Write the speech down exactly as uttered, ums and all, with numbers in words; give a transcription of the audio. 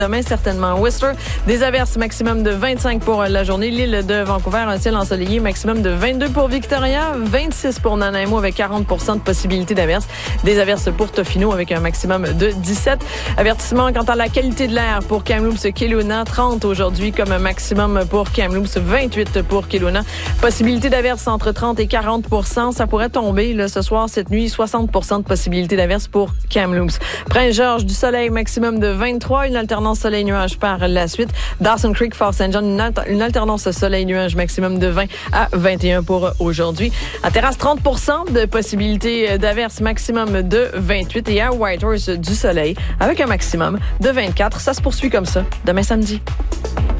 Demain, certainement. Whistler, des averses maximum de vingt-cinq pour la journée. L'île de Vancouver, un ciel ensoleillé maximum de vingt-deux pour Victoria, vingt-six pour Nanaimo avec quarante pour cent de possibilité d'averses. Des averses pour Tofino avec un maximum de dix-sept. Avertissement quant à la qualité de l'air pour Kamloops, Kelowna, trente aujourd'hui comme maximum pour Kamloops, vingt-huit pour Kelowna. Possibilité d'averses entre trente et quarante pour cent. Ça pourrait tomber là, ce soir, cette nuit, soixante pour cent de possibilité d'averses pour Kamloops. Prince-Georges, du soleil maximum de vingt-trois, une alternance soleil-nuage par la suite. Dawson Creek, Fort Saint John, une, alter- une alternance soleil-nuage maximum de vingt à vingt et un pour aujourd'hui. À Terrasse, trente pour cent de possibilité d'averses maximum de vingt-huit et à Whitehorse, du soleil avec un maximum de vingt-quatre. Ça se poursuit comme ça demain samedi.